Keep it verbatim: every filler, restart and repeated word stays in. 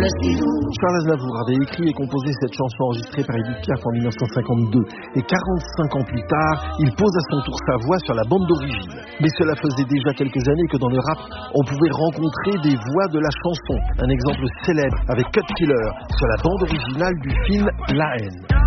Charles Aznavour avait écrit et composé cette chanson enregistrée par Edith Piaf en dix-neuf cent cinquante-deux. Et quarante-cinq ans plus tard, il pose à son tour sa voix sur la bande d'origine. Mais cela faisait déjà quelques années que dans le rap, on pouvait rencontrer des voix de la chanson. Un exemple célèbre avec Cut Killer sur la bande originale du film La Haine.